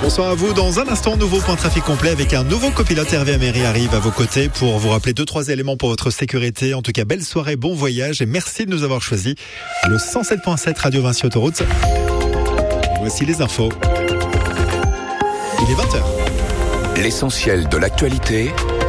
Bonsoir à vous. Dans un instant, nouveau point de trafic complet avec un nouveau copilote. Hervé Améry arrive à vos côtés pour vous rappeler 2-3 éléments pour votre sécurité. En tout cas, belle soirée, bon voyage et merci de nous avoir choisi le 107.7 Radio Vinci Autoroute. Voici les infos. Il est 20h. L'essentiel de l'actualité,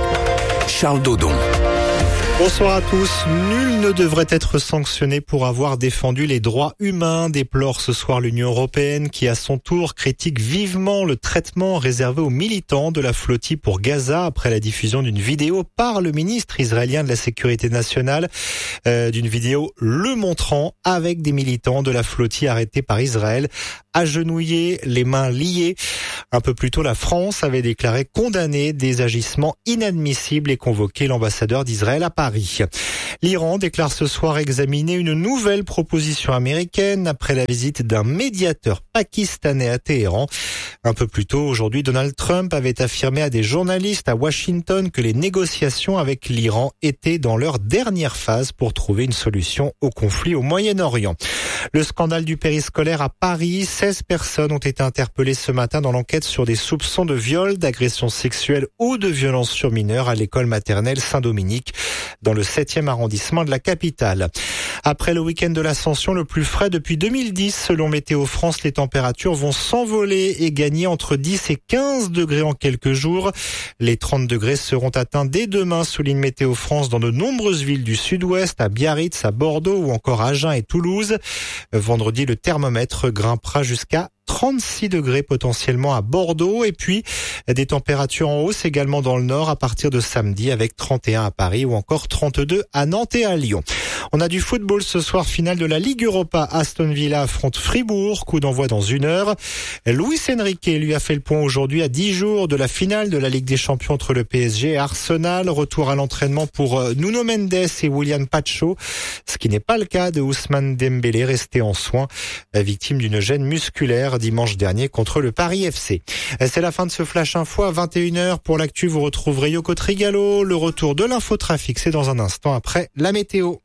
Charles Dodon. Bonsoir à tous. Nul ne devrait être sanctionné pour avoir défendu les droits humains, déplore ce soir l'Union européenne qui à son tour critique vivement le traitement réservé aux militants de la flottille pour Gaza après la diffusion d'une vidéo par le ministre israélien de la Sécurité nationale, d'une vidéo le montrant avec des militants de la flottille arrêtés par Israël, agenouillés, les mains liées. Un peu plus tôt, la France avait déclaré condamner des agissements inadmissibles et convoqué l'ambassadeur d'Israël à Paris. L'Iran déclare ce soir examiner une nouvelle proposition américaine après la visite d'un médiateur pakistanais à Téhéran. Un peu plus tôt, aujourd'hui, Donald Trump avait affirmé à des journalistes à Washington que les négociations avec l'Iran étaient dans leur dernière phase pour trouver une solution au conflit au Moyen-Orient. Le scandale du périscolaire à Paris, 16 personnes ont été interpellées ce matin dans l'enquête sur des soupçons de viol, d'agression sexuelle ou de violence sur mineurs à l'école maternelle Saint-Dominique dans le 7e arrondissement de la capitale. Après le week-end de l'Ascension, le plus frais depuis 2010, selon Météo France, les températures vont s'envoler et gagner entre 10 et 15 degrés en quelques jours. Les 30 degrés seront atteints dès demain, souligne Météo France, dans de nombreuses villes du sud-ouest, à Biarritz, à Bordeaux ou encore à Agen et Toulouse. Vendredi, le thermomètre grimpera jusqu'à 36 degrés potentiellement à Bordeaux et puis des températures en hausse également dans le nord à partir de samedi avec 31 à Paris ou encore 32 à Nantes et à Lyon. On a du football ce soir, finale de la Ligue Europa. Aston Villa affronte Fribourg, coup d'envoi dans 1 heure. Luis Enrique lui a fait le point aujourd'hui à 10 jours de la finale de la Ligue des Champions entre le PSG et Arsenal. Retour à l'entraînement pour Nuno Mendes et William Pacho, ce qui n'est pas le cas de Ousmane Dembélé, resté en soins, victime d'une gêne musculaire dimanche dernier contre le Paris FC. C'est la fin de ce Flash Info à 21h. Pour l'actu, vous retrouverez Yoko Trigalo. Le retour de l'infotrafic, c'est dans un instant après la météo.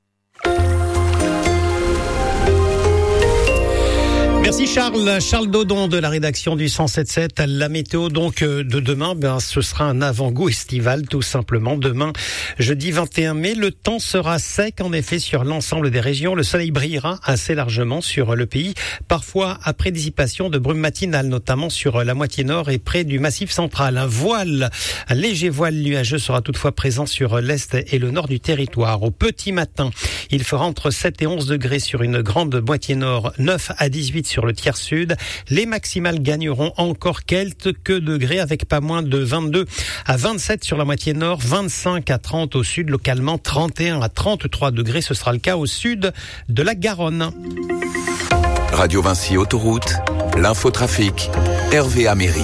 Merci Charles Dodon de la rédaction du 107.7. La météo donc de demain, ce sera un avant-goût estival tout simplement. Demain, jeudi 21 mai, le temps sera sec en effet sur l'ensemble des régions. Le soleil brillera assez largement sur le pays, parfois après dissipation de brumes matinales, notamment sur la moitié nord et près du massif central. Un léger voile nuageux sera toutefois présent sur l'est et le nord du territoire. Au petit matin, il fera entre 7 et 11 degrés sur une grande moitié nord, 9 à 18 sur le tiers sud. Les maximales gagneront encore quelques degrés avec pas moins de 22 à 27 sur la moitié nord, 25 à 30 au sud, localement 31 à 33 degrés. Ce sera le cas au sud de la Garonne. Radio Vinci Autoroute, l'infotrafic, Hervé Améry.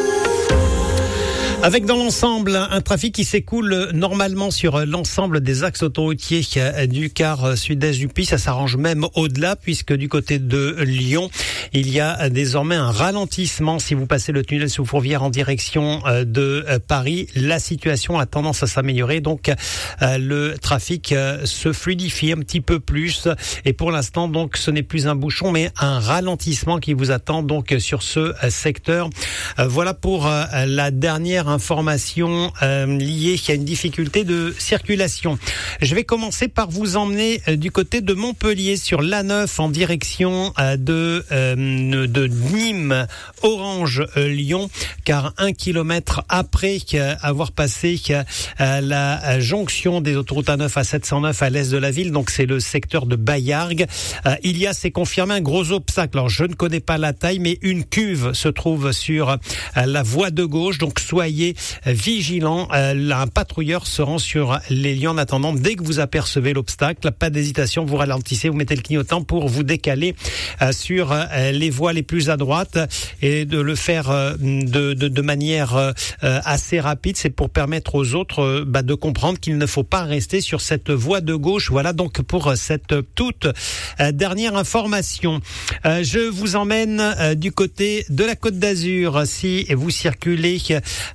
Avec dans l'ensemble un trafic qui s'écoule normalement sur l'ensemble des axes autoroutiers du quart sud-est du pays. Ça s'arrange même au-delà puisque du côté de Lyon, il y a désormais un ralentissement. Si vous passez le tunnel sous Fourvière en direction de Paris, la situation a tendance à s'améliorer. Donc le trafic se fluidifie un petit peu plus. Et pour l'instant, donc, ce n'est plus un bouchon, mais un ralentissement qui vous attend donc sur ce secteur. Voilà pour la dernière information liée à une difficulté de circulation. Je vais commencer par vous emmener du côté de Montpellier sur l'A9 en direction de Nîmes, Orange-Lyon, car 1 kilomètre après avoir passé la jonction des autoroutes A9 à 709 à l'est de la ville, donc c'est le secteur de Baillargues, il y a, c'est confirmé, un gros obstacle. Alors je ne connais pas la taille, mais une cuve se trouve sur la voie de gauche, donc soyez vigilants. Un patrouilleur se rend sur les lieux en attendant. Dès que vous apercevez l'obstacle, pas d'hésitation, vous ralentissez, vous mettez le clignotant pour vous décaler sur les voies les plus à droite et de le faire de manière assez rapide. C'est pour permettre aux autres de comprendre qu'il ne faut pas rester sur cette voie de gauche. Voilà donc pour cette toute dernière information. Je vous emmène du côté de la Côte d'Azur. Si vous circulez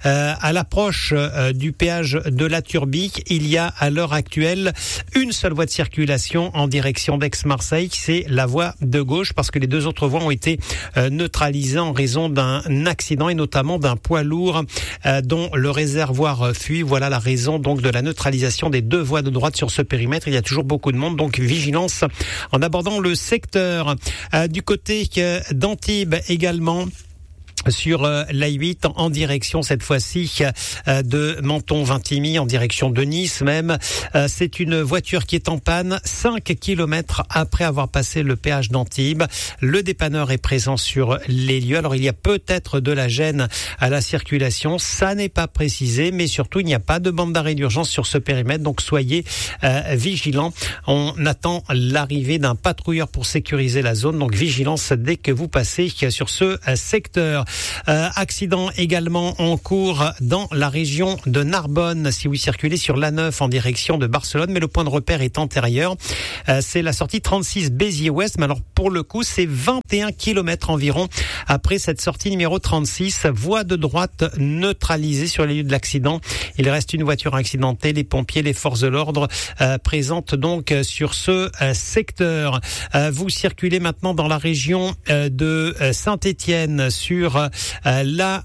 À l'approche du péage de la Turbique, il y a à l'heure actuelle une seule voie de circulation en direction d'Aix-Marseille, c'est la voie de gauche, parce que les deux autres voies ont été neutralisées en raison d'un accident et notamment d'un poids lourd dont le réservoir fuit. Voilà la raison donc de la neutralisation des deux voies de droite sur ce périmètre. Il y a toujours beaucoup de monde, donc vigilance en abordant le secteur. Du côté d'Antibes également, sur l'A8 en direction cette fois-ci de Menton-Vintimille en direction de Nice même. C'est une voiture qui est en panne 5 km après avoir passé le péage d'Antibes. Le dépanneur est présent sur les lieux. Alors il y a peut-être de la gêne à la circulation, ça n'est pas précisé, mais surtout il n'y a pas de bande d'arrêt d'urgence sur ce périmètre, donc soyez vigilants. On attend l'arrivée d'un patrouilleur pour sécuriser la zone, donc vigilance dès que vous passez sur ce secteur. Accident également en cours dans la région de Narbonne si vous circulez sur l'A9 en direction de Barcelone, mais le point de repère est antérieur. C'est la sortie 36 Béziers-Ouest, mais alors pour le coup c'est 21 km environ après cette sortie numéro 36, voie de droite neutralisée sur les lieux de l'accident. Il reste une voiture accidentée, les pompiers, les forces de l'ordre présentent donc sur ce secteur. Vous circulez maintenant dans la région de Saint-Étienne sur la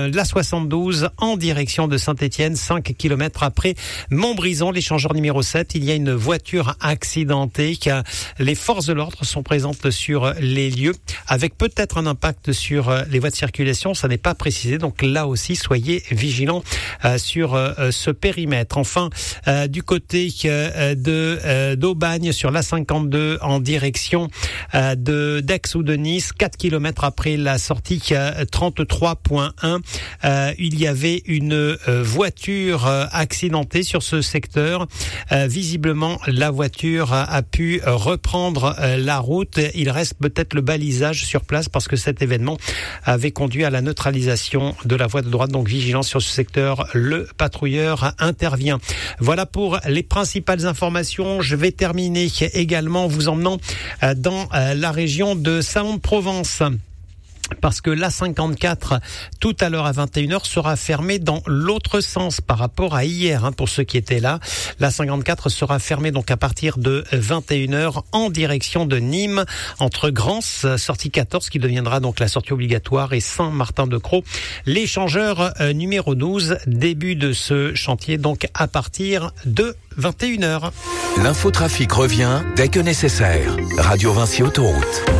72 en direction de Saint-Étienne, 5 km après Montbrison, l'échangeur numéro 7. Il y a une voiture accidentée. Les forces de l'ordre sont présentes sur les lieux avec peut-être un impact sur les voies de circulation. Ça n'est pas précisé. Donc là aussi, soyez vigilants sur ce périmètre. Enfin, du côté d'Aubagne sur la 52 en direction d'Aix ou de Nice, 4 km après la sortie 33.1, il y avait une voiture accidentée sur ce secteur. Visiblement, la voiture a pu reprendre la route. Il reste peut-être le balisage sur place parce que cet événement avait conduit à la neutralisation de la voie de droite. Donc vigilance sur ce secteur, le patrouilleur intervient. Voilà pour les principales informations. Je vais terminer également en vous emmenant dans la région de Salon-de-Provence. Parce que la 54, tout à l'heure à 21h, sera fermée dans l'autre sens par rapport à hier, pour ceux qui étaient là. La 54 sera fermée donc à partir de 21h en direction de Nîmes, entre Grance, sortie 14, qui deviendra donc la sortie obligatoire, et Saint-Martin-de-Crau, l'échangeur numéro 12. Début de ce chantier donc à partir de 21h. L'infotrafic revient dès que nécessaire. Radio Vinci Autoroute.